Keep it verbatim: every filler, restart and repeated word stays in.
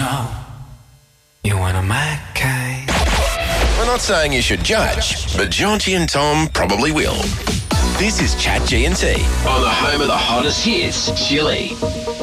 know you're one of my kind. We're not saying you should judge, but Jonty and Tom probably will. This is Chat G and T on the home of the hottest hits, Chili.